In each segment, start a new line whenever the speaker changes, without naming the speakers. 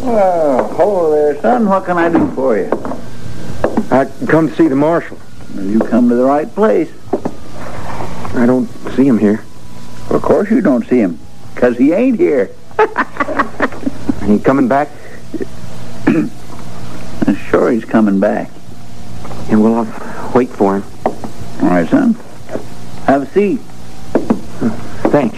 Well, hello there, son. What can I do for you?
I come to see the marshal.
Well, you come to the right place.
I don't see him here.
Well, of course you don't see him, because he ain't here.
He coming back?
Sure he's coming back.
And well, I'll wait for him.
All right, son. Have a seat.
Thanks.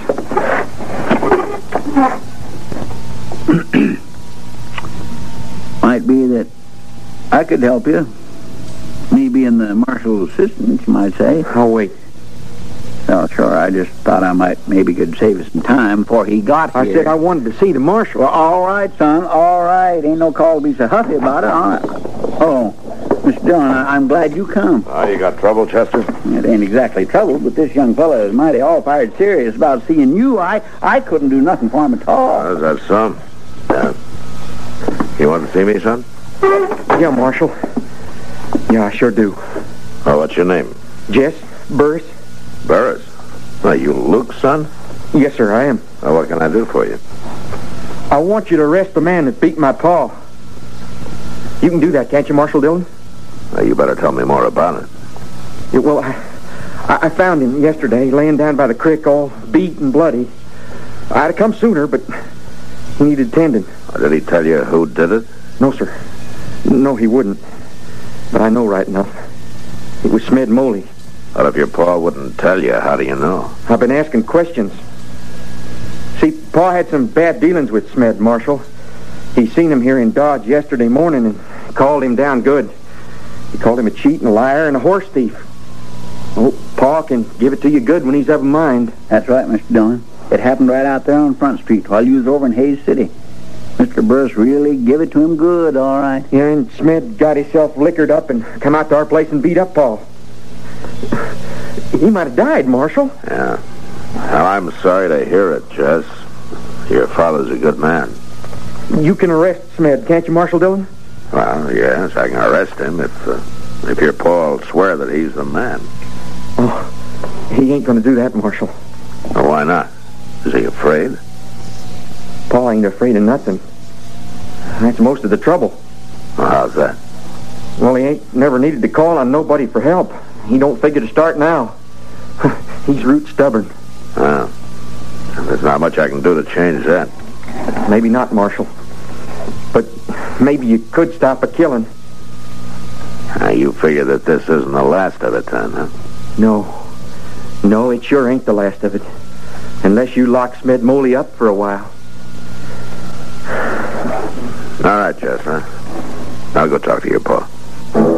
Might be that I could help you. Me being the marshal's assistant, you might say.
I'll wait.
Oh, sure. I just thought I might maybe could save us some time before he got here.
I said I wanted to see the marshal.
Well, all right, son. All right. Ain't no call to be so huffy about it. All right. Oh, Mr. Dillon, I'm glad you come.
You got trouble, Chester?
It ain't exactly trouble, but this young fellow is mighty all-fired serious about seeing you. I couldn't do nothing for him at all.
Is that so? Yeah. You want to see me, son?
Yeah, Marshal. Yeah, I sure do.
Oh, what's your name?
Jess Burris?
Burris. Are you Luke's son?
Yes, sir, I am.
Well, what can I do for you?
I want you to arrest the man that beat my pa. You can do that, can't you, Marshal Dillon?
You better tell me more about it.
Yeah, well, I found him yesterday, laying down by the creek, all beat and bloody. I'd have come sooner, but he needed tending.
Did he tell you who did it?
No, sir. No, he wouldn't. But I know right enough. It was Smed Moley.
Well, if your pa wouldn't tell you, how do you know?
I've been asking questions. See, Pa had some bad dealings with Smed, Marshal. He seen him here in Dodge yesterday morning and called him down good. He called him a cheat and a liar and a horse thief. Oh, Pa can give it to you good when he's of a mind.
That's right, Mr. Dillon. It happened right out there on Front Street while you was over in Hayes City. Mr. Burris really give it to him good, all right.
Yeah, and Smed got himself liquored up and come out to our place and beat up Pa. He might have died, Marshal.
Yeah. Well, I'm sorry to hear it, Jess. Your father's a good man.
You can arrest Smed, can't you, Marshal Dillon?
Well, yes, I can arrest him if your pa will swear that he's the man.
Oh, he ain't going to do that, Marshal.
Well, why not? Is he afraid?
Pa ain't afraid of nothing. That's most of the trouble.
Well, how's that?
Well, he ain't never needed to call on nobody for help. He don't figure to start now. He's root stubborn.
Well, there's not much I can do to change that.
Maybe not, Marshal. But maybe you could stop a killing.
You figure that this isn't the last of it, then, huh?
No, it sure ain't the last of it. Unless you lock Smed Moley up for a while.
All right, Jess, huh? I'll go talk to your pa.